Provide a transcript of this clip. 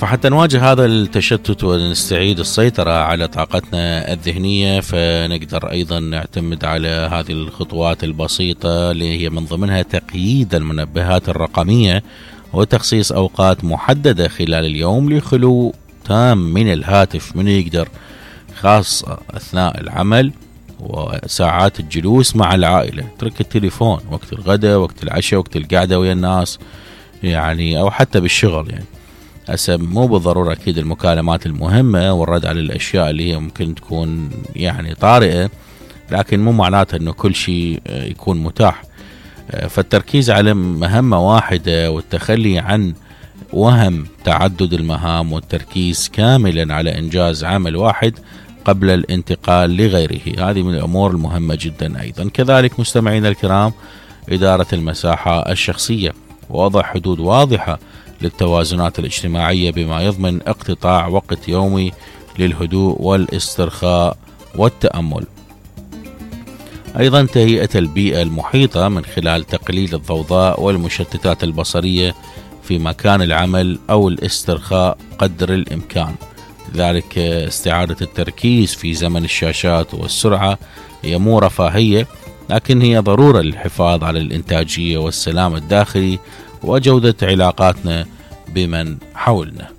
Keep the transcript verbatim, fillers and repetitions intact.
فحتى نواجه هذا التشتت ونستعيد السيطرة على طاقتنا الذهنية، فنقدر أيضا نعتمد على هذه الخطوات البسيطة اللي هي من ضمنها تقييد المنبهات الرقمية وتخصيص أوقات محددة خلال اليوم لخلو تام من الهاتف. من يقدر خاصة أثناء العمل وساعات الجلوس مع العائلة، ترك التليفون وقت الغداء، وقت العشاء، وقت القعدة ويا الناس يعني، أو حتى بالشغل. يعني هسه مو بالضرورة أكيد المكالمات المهمة والرد على الأشياء اللي هي ممكن تكون يعني طارئة، لكن مو معناته أنه كل شيء يكون متاح. فالتركيز على مهمة واحدة والتخلي عن وهم تعدد المهام والتركيز كاملا على إنجاز عمل واحد قبل الانتقال لغيره، هذه من الأمور المهمة جدا. أيضا كذلك مستمعينا الكرام، إدارة المساحة الشخصية ووضع حدود واضحة للتوازنات الاجتماعية بما يضمن اقتطاع وقت يومي للهدوء والاسترخاء والتأمل. أيضا تهيئة البيئة المحيطة من خلال تقليل الضوضاء والمشتتات البصرية في مكان العمل أو الاسترخاء قدر الإمكان. لذلك استعادة التركيز في زمن الشاشات والسرعة هي مو رفاهية، لكن هي ضرورة للحفاظ على الإنتاجية والسلام الداخلي وجودة علاقاتنا بمن حولنا.